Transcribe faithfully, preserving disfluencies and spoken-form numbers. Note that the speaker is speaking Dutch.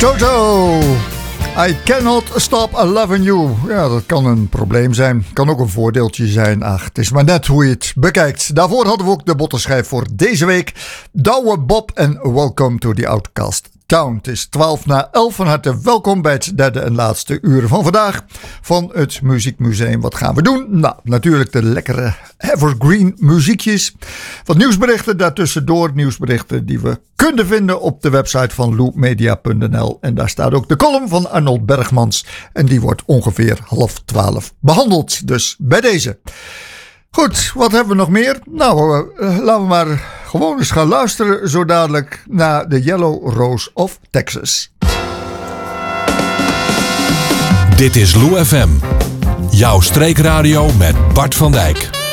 Toto, I cannot stop loving you. Ja, dat kan een probleem zijn. Kan ook een voordeeltje zijn. Ach, het is maar net hoe je het bekijkt. Daarvoor hadden we ook de bottenschijf voor deze week. Douwe Bob en Welcome to the Outcast Town. Het is twaalf na elf. Van harte welkom bij het derde en laatste uur van vandaag van het Muziekmuseum. Wat gaan we doen? Nou, natuurlijk de lekkere evergreen muziekjes. Wat nieuwsberichten daartussendoor. Nieuwsberichten die we kunnen vinden op de website van loopmedia punt n l. En daar staat ook de column van Arnold Bergmans. En die wordt ongeveer half twaalf behandeld. Dus bij deze. Goed, wat hebben we nog meer? Nou, uh, laten we maar gewoon eens gaan luisteren zo dadelijk naar de Yellow Rose of Texas. Dit is Lou F M, jouw streekradio met Bart van Dijk.